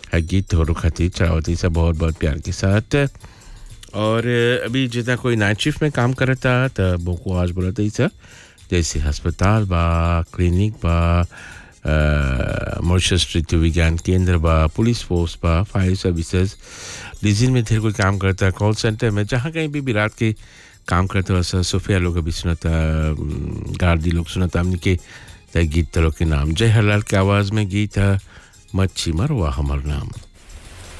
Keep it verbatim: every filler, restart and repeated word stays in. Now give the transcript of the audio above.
है गीत थोरो खातिर चढ़ावती सा बहुत बहुत प्यार के साथ। और अभी जितना कोई नाइट शिफ्ट में काम करता तो बोको आज बोलता ही सर जैसे अस्पताल बा, क्लिनिक बा, मॉरिशस ऋतु विज्ञान केंद्र बा, पुलिस फोर्स बा, फायर सर्विसेज लीजिन में ढेर कोई काम करता है, कॉल सेंटर में जहाँ कहीं भी, भी रात के काम करते वैसा सोफिया लोग अभी सुनता, गार्डी लोग सुनता हमने के गीत तलों के नाम जय हलाल की आवाज़ में गीत है मच्छी मरवा हमर नाम।